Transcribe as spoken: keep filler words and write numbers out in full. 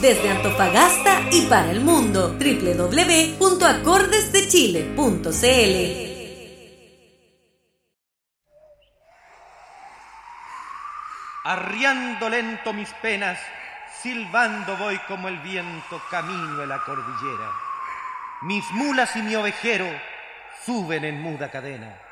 desde Antofagasta y para el mundo. doble u doble u doble u punto acordes de chile punto c l. Arriando lento mis penas, silbando voy como el viento camino de la cordillera. Mis mulas y mi ovejero suben en muda cadena.